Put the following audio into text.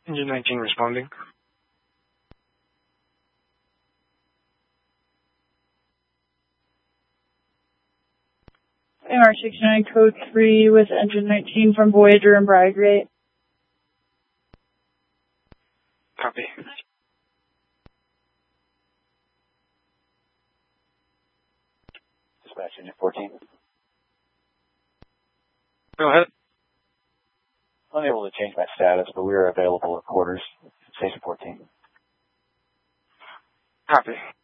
Engine 19 responding. AR-69 code 3 with engine 19 from Voyager and Bragg. Copy. Dispatch engine 14. Go ahead. Unable to change my status, but we are available at quarters. Station 14. Copy.